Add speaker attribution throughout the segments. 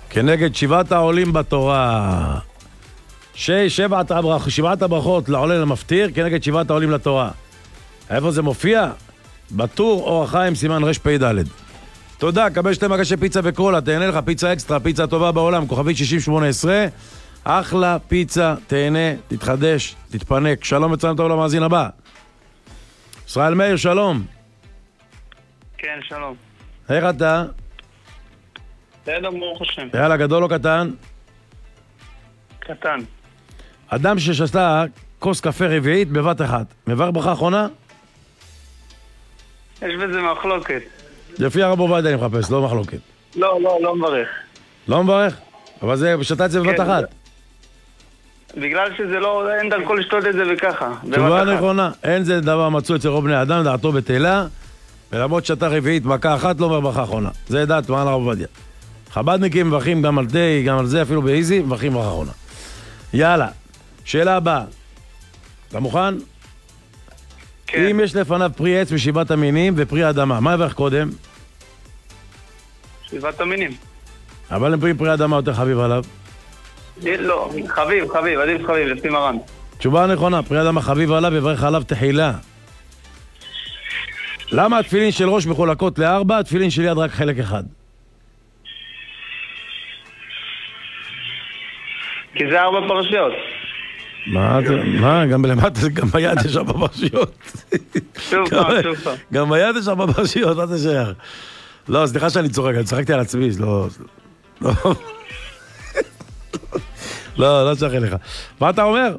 Speaker 1: כנגד שבעת העולים בתורה. שבעת הברכות לעולה למפטיר, כנגד שבעת העולים לתורה. איפה זה מופיע? בטור אור החיים סימן רפ"ד. תודה, קבל 2 מגשי פיצה וקולה, תהנה לך פיצה אקסטרה, פיצה הטובה בעולם, כוכבית 6018, אחלה פיצה, תהנה, תתחדש, תתפנק. שלום וצלם טוב למאזין הבא. ישראל מאיר, שלום.
Speaker 2: כן, שלום.
Speaker 1: איך אתה?
Speaker 2: בסדר, ברוך השם.
Speaker 1: יאללה, גדול או קטן?
Speaker 2: קטן.
Speaker 1: אדם ששתה כוס קפה רביעית בבת אחת, מברך ברכה אחרונה?
Speaker 2: יש בזה מחלוקת.
Speaker 1: לפי הרב עובדיה אני מחפש, לא מחלוקת.
Speaker 2: לא מברך.
Speaker 1: לא מברך? אבל זה, שתה את זה בבת אחת.
Speaker 2: בגלל שזה לא, אין דרכו לשתות את זה וככה.
Speaker 1: תשובה נכונה, אין זה דבר מצוי אצל רוב בני אדם, דעתו בטלה, ולמרות שתה רביעית מכה אחת, לא אומר ברכה אחרונה. זה דעת מעל הרב עובדיה. חב"דניקים מברכים גם על תה, גם על זה, אפילו באיזי, מברכים ברכה אחרונה. יאללה, שאלה הבאה. אתה מוכן?
Speaker 2: כן.
Speaker 1: אם יש לפניו פרי עץ משבעת המינים ופרי אדמה, מה יברך קודם?
Speaker 2: שבעת המינים.
Speaker 1: אבל אם פרי אדמה יותר חביב עליו?
Speaker 2: לא, חביב, עדיף חביב, לפי מרן.
Speaker 1: תשובה נכונה, פרי אדמה חביב עליו, יברך עליו תחילה. למה התפילין של ראש מחולקות ל4, התפילין של יד רק חלק אחד?
Speaker 2: כי זה 4 פרשיות.
Speaker 1: מה? גם למטה, גם ביד יש 4 פרשיות.
Speaker 2: שוב פעם.
Speaker 1: גם ביד יש 4 פרשיות, מה זה שייך? לא, סליחה שאני צוחק, אני צחקתי על עצמי, לא שייך אליך. מה אתה אומר?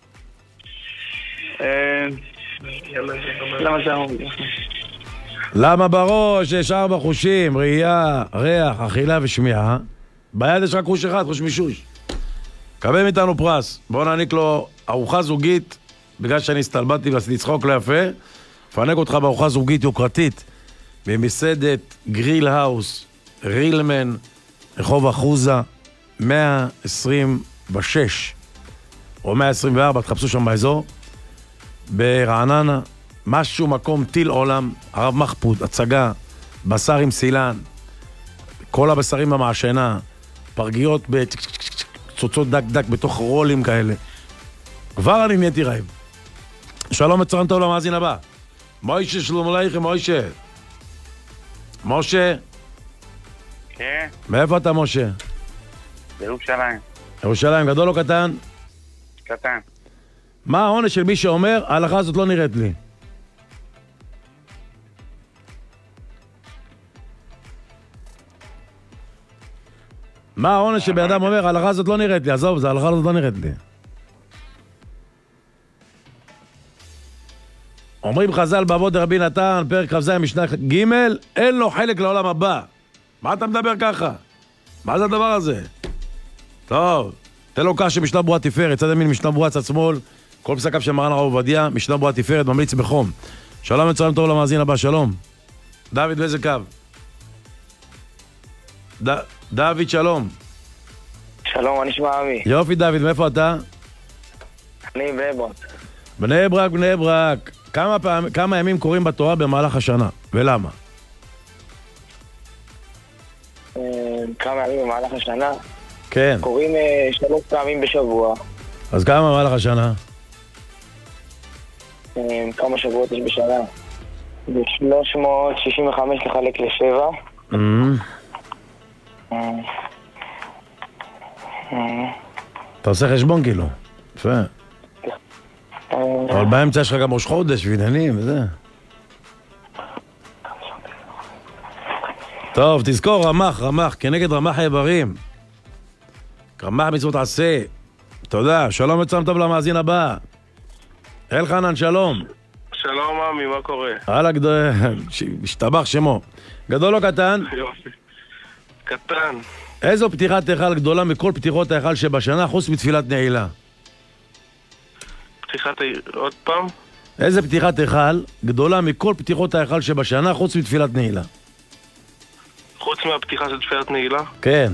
Speaker 1: למה בראש יש 4 חושים, ראייה, ריח, אכילה ושמיעה, ביד יש רק חוש אחד, חוש מישוש. קבל מאיתנו פרס, בואו נעניק לו ארוחה זוגית, בגלל שאני הסתלבטתי ועשיתי צחוק לא יפה, פנק אותך בארוחה זוגית יוקרתית, במסעדת גריל האוס, רילמן, רחוב אחוזה, 126 או 124, תחפשו שם באזור, ברעננה, משהו מקום טיל עולם, הרב מחפוד, הצגה, בשר עם סילן, כל הבשרים במעשנה, פרגיות צוצות דק בתוך רולים כאלה. כבר אני נהייתי רעב. שלום וצהריים טוב למאזין הבא. מוישה, שלום עליכם, מוישה. משה?
Speaker 2: כן.
Speaker 1: מאיפה אתה, משה?
Speaker 2: בירושלים.
Speaker 1: ירושלים, גדול או קטן?
Speaker 2: קטן.
Speaker 1: מה העונש של מי שאומר, ההלכה הזאת לא נראית לי? מה העונש שבאדם אומר, ההלכה הזאת לא נראית לי? עזוב, ההלכה הזאת לא נראית לי. אומרים חז"ל באבות דרבי נתן, פרק כ"ז משנה ג', אין לו חלק לעולם הבא. מה אתה מדבר ככה? מה זה הדבר הזה? טוב, תן לו קש משנה ברורה תפארת, צד ימין משנה ברורה צד שמאל, כל פסקיו של מרן הרב עובדיה, משנה ברורה תפארת, ממליץ בחום. שלום וצהריים טוב למאזין הבא, שלום. דוד, באיזה קו? דוד, שלום.
Speaker 3: שלום, מה נשמע עמי?
Speaker 1: יופי דוד, מאיפה אתה?
Speaker 3: אני
Speaker 1: בני ברק. כמה ימים קוראים בתורה במהלך השנה, ולמה?
Speaker 3: כמה ימים במהלך השנה?
Speaker 1: כן.
Speaker 3: קוראים 3 פעמים בשבוע.
Speaker 1: אז כמה במהלך השנה?
Speaker 3: כמה שבועות יש בשנה? ב-365 לחלק ל7.
Speaker 1: אתה עושה חשבון כאילו. יפה. אבל באמצע יש לך גם ראש חודש ועניינים וזה. טוב, תזכור, רמח, כנגד רמח האיברים. רמח מצוות עשה. תודה, שלום וצהריים טוב למאזין הבא. אלחנן, שלום.
Speaker 2: שלום עמי, מה קורה?
Speaker 1: הלאה, השתבח שמו. גדול או קטן?
Speaker 2: יופי. קטן.
Speaker 1: איזו פתיחת היכל גדולה מכל פתיחות ההיכל שבשנה חוץ מתפילת נעילה?
Speaker 2: עוד פעם?
Speaker 1: איזה פתיחת היכל גדולה מכל פתיחות ההיכל שבשנה חוץ מתפילת נעילה?
Speaker 2: חוץ מהפתיחה של תפילת נעילה?
Speaker 1: כן.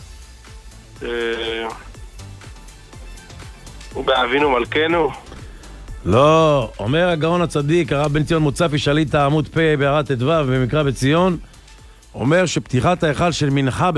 Speaker 2: באבינו מלכנו?
Speaker 1: לא, אומר הגאון הצדיק, הרב בן ציון מוצפי שליט העמוד פה בהערת ט"ו במקרא בציון, אומר שפתיחת ההיכל של מנחה